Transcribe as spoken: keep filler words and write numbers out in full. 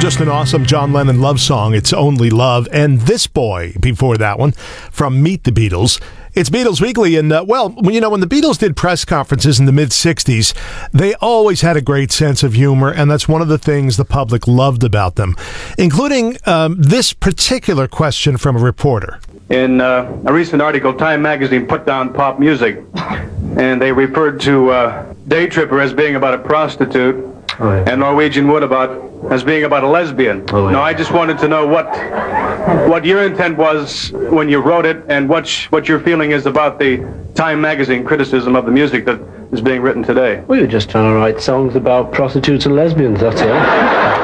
Just an awesome John Lennon love song, It's Only Love, and This Boy before that one from Meet the Beatles. It's Beatles Weekly, and, uh, well, you know, when the Beatles did press conferences in the mid-sixties, they always had a great sense of humor, and that's one of the things the public loved about them, including um, this particular question from a reporter. In uh, a recent article, Time magazine put down pop music, and they referred to uh, Day Tripper as being about a prostitute, oh, yeah. and Norwegian Wood about as being about a lesbian. Oh, yeah. Now, I just wanted to know what what your intent was when you wrote it, and what sh- what your feeling is about the Time magazine criticism of the music that is being written today. We were just trying to write songs about prostitutes and lesbians, that's all.